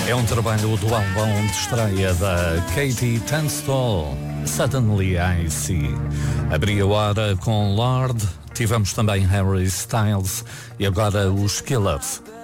É um trabalho do álbum de estreia da Katie Tunstall, Suddenly I See. Abri a hora com Lorde, tivemos também Harry Styles e agora os Killers.